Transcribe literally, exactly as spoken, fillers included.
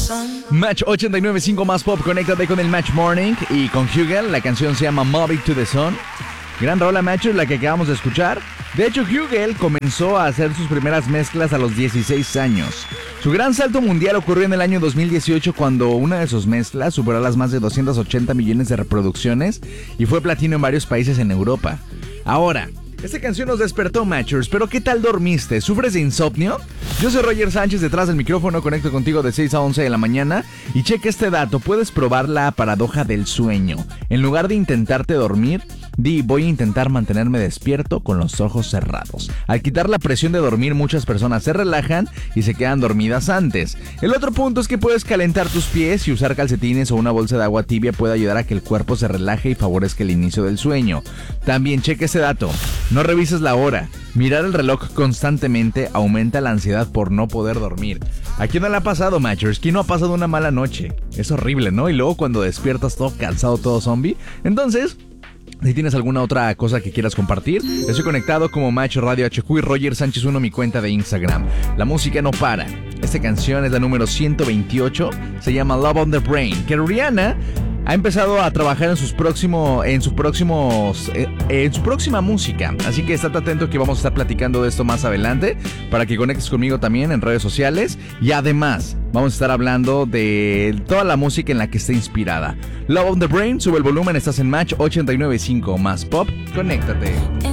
Match ochenta y nueve punto cinco más pop, conéctate con el Match Morning y con Hugel. La canción se llama Move It to the Sun. Gran rola, Match, la que acabamos de escuchar. De hecho, Hugel comenzó a hacer sus primeras mezclas a los dieciséis años. Su gran salto mundial ocurrió en el año dos mil dieciocho cuando una de sus mezclas superó las más de doscientos ochenta millones de reproducciones y fue platino en varios países en Europa. Ahora, esta canción nos despertó, Matchers, pero ¿qué tal dormiste? ¿Sufres de insomnio? Yo soy Roger Sánchez, detrás del micrófono, conecto contigo de seis a once de la mañana y cheque este dato, puedes probar la paradoja del sueño. En lugar de intentarte dormir, di, voy a intentar mantenerme despierto con los ojos cerrados. Al quitar la presión de dormir, muchas personas se relajan y se quedan dormidas antes. El otro punto es que puedes calentar tus pies y usar calcetines o una bolsa de agua tibia puede ayudar a que el cuerpo se relaje y favorezca el inicio del sueño. También cheque este dato, no revises la hora. Mirar el reloj constantemente aumenta la ansiedad por no poder dormir. ¿A quién no le ha pasado, Matchers? ¿Quién no ha pasado una mala noche? Es horrible, ¿no? Y luego cuando despiertas todo cansado, todo zombie. Entonces, si tienes alguna otra cosa que quieras compartir, estoy conectado como Match Radio H Q y Roger Sánchez uno, mi cuenta de Instagram. La música no para. Esta canción es la número ciento veintiocho, se llama Love on the Brain, que Rihanna ha empezado a trabajar en sus próximos, en sus próximos, eh, en su próxima música. Así que estate atento que vamos a estar platicando de esto más adelante para que conectes conmigo también en redes sociales. Y además, vamos a estar hablando de toda la música en la que está inspirada. Love on the Brain, sube el volumen, estás en Match ochenta y nueve punto cinco más pop, conéctate.